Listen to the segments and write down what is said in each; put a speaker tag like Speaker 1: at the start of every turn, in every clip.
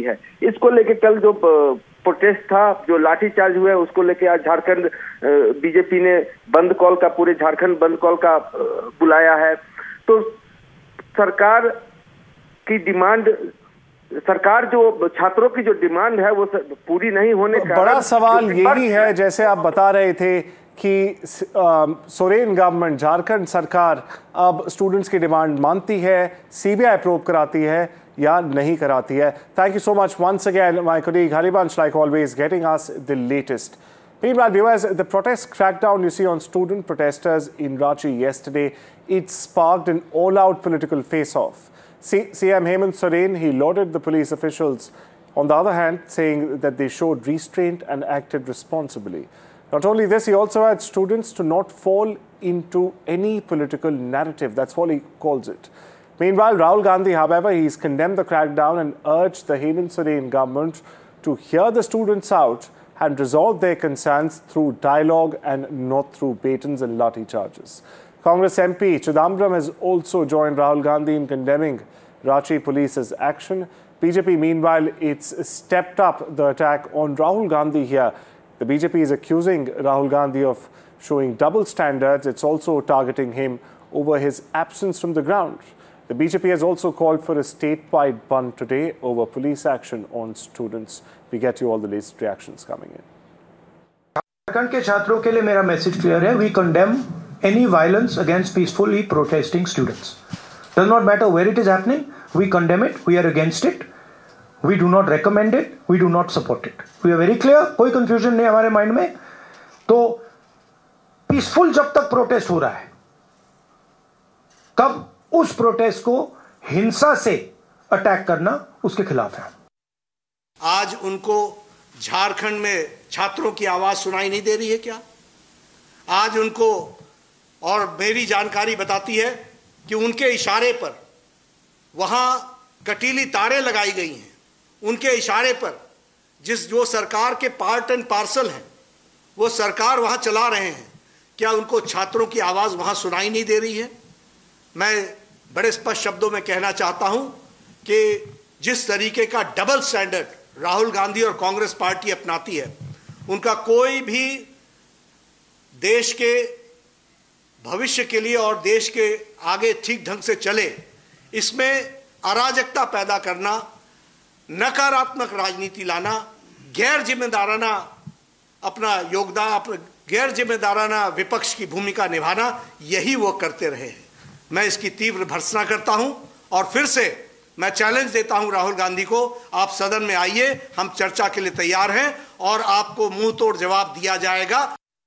Speaker 1: है। इसको लेके कल जो प्रोटेस्ट था, जो लाठीचार्ज हुआ है, उसको लेके आज झारखंड बीजेपी ने बंद कॉल का, पूरे झारखंड बंद कॉल का बुलाया है। तो सरकार की डिमांड, सरकार जो छात्रों की जो डिमांड है वो पूरी नहीं होने का
Speaker 2: बड़ा सवाल यही है, जैसे आप बता रहे थे कि सोरेन गवर्नमेंट, झारखंड सरकार अब स्टूडेंट्स की डिमांड मानती है, सीबीआई प्रोब कराती है या नहीं कराती है। Thank you so much once again, my colleague Harivansh, like always, getting us the latest. Meanwhile, viewers, the protest crackdown you see on student protesters in Ranchi yesterday, it sparked an all-out political face-off. CM Hemant Soren, he lauded the police officials, on the other hand, saying that they showed restraint and acted responsibly. Not only this, he also urged students to not fall into any political narrative. That's what he calls it. Meanwhile, Rahul Gandhi, however, he's condemned the crackdown and urged the Hemant Soren government to hear the students out and resolve their concerns through dialogue and not through batons and lathi charges. Congress MP Chidambaram has also joined Rahul Gandhi in condemning Ranchi police's action. BJP, meanwhile, it's stepped up the attack on Rahul Gandhi here. The BJP is accusing Rahul Gandhi of showing double standards. It's also targeting him over his absence from the ground. The BJP has also called for a statewide band today over police action on students. We get you all the latest reactions coming in.
Speaker 3: Jharkhand के छात्रों के लिए मेरा message clear है. We condemn any violence against peacefully protesting students. Does not matter where it is happening. We condemn it. We are against it. We do not recommend it. We do not support it. We are very clear. कोई confusion नहीं हमारे mind में. तो peaceful जब तक protest हो रहा है, कब उस प्रोटेस्ट को हिंसा से अटैक करना उसके खिलाफ है.
Speaker 4: आज उनको झारखंड में छात्रों की आवाज सुनाई नहीं दे रही है क्या? आज उनको, और मेरी जानकारी बताती है कि उनके इशारे पर वहां कटीली तारें लगाई गई हैं. उनके इशारे पर जो सरकार के पार्ट एंड पार्सल हैं, वो सरकार वहां चला रहे हैं. क्या उनको छात्रों की आवाज वहां सुनाई नहीं दे रही है? मैं बड़े स्पष्ट शब्दों में कहना चाहता हूं कि जिस तरीके का डबल स्टैंडर्ड राहुल गांधी और कांग्रेस पार्टी अपनाती है, उनका कोई भी देश के भविष्य के लिए और देश के आगे ठीक ढंग से चले, इसमें अराजकता पैदा करना, नकारात्मक राजनीति लाना, गैर जिम्मेदाराना अपना योगदान, गैर जिम्मेदाराना विपक्ष की भूमिका निभाना, यही वो करते रहे हैं. मैं इसकी तीव्र भर्त्सना करता हूं और फिर से मैं चैलेंज देता हूं राहुल गांधी को, आप सदन में आइए, हम चर्चा के लिए तैयार हैं और आपको मुंह तोड़ जवाब दिया जाएगा.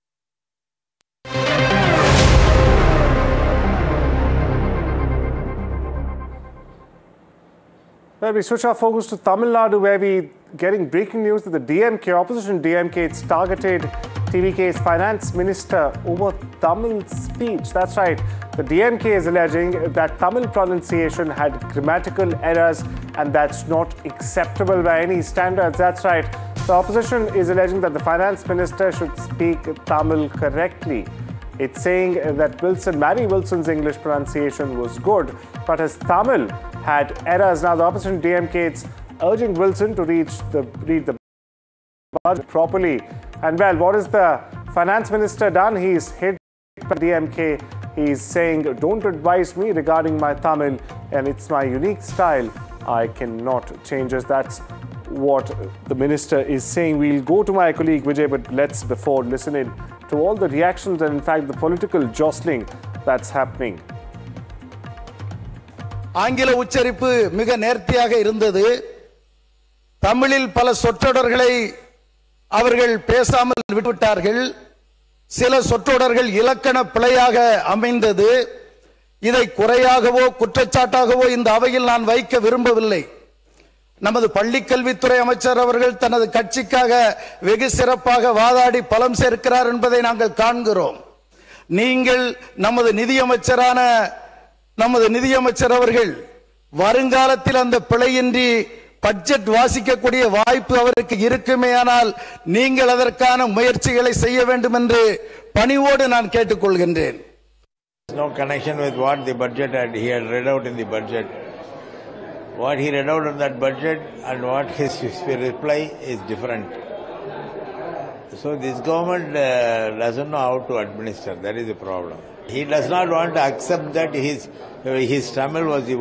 Speaker 2: Well, we switch our focus to Tamil Nadu, where we getting breaking news that the DMK, opposition DMK, it's targeted TVK's finance minister over Tamil speech. That's right. The DMK is alleging that Tamil pronunciation had grammatical errors and that's not acceptable by any standards. That's right. The opposition is alleging that the finance minister should speak Tamil correctly. It's saying that Mary Wilson's English pronunciation was good, but his Tamil had errors. Now, the opposition DMK is urging Wilson to read the budget properly. And well, what has the finance minister done? He's hit by DMK. He's saying, don't advise me regarding my Tamil, and it's my unique style. I cannot change it. That's what the minister is saying. We'll go to my colleague Vijay, but let's before listen in to all the reactions and in fact the political jostling that's happening.
Speaker 5: ஆங்கில உச்சரிப்பு மிக நேர்த்தியாக இருந்தது. தமிழில் பல சொற்றொடர்களை அவர்கள் பேசாமல் விட்டுவிட்டார்கள். சில சொற்றொடர்கள் இலக்கண பிழையாக அமைந்தது. இதை குறையாகவோ குற்றச்சாட்டாகவோ இந்த அவையில் நான் வைக்க விரும்பவில்லை. நமது பள்ளிக்கல்வித்துறை அமைச்சர் அவர்கள் தனது கட்சிக்காக வெகு சிறப்பாக வாதாடி பலம் சேர்க்கிறார் என்பதை நாங்கள் காண்கிறோம். நீங்கள் நமது நிதியமைச்சர் அவர்கள் வருங்காலத்தில் அந்த பிழையின்றி பட்ஜெட் வாசிக்கக்கூடிய வாய்ப்பு அவருக்கு இருக்குமேயானால் நீங்கள் அதற்கான முயற்சிகளை செய்ய வேண்டும் என்று பணிவோடு நான் கேட்டுக்கொள்கின்றேன்.
Speaker 6: No connection with what the budget he had read out in the budget. What he read out in that budget and what his reply is different. So this government doesn't know how to administer. That is the problem. He does not want to accept that his Tamil was the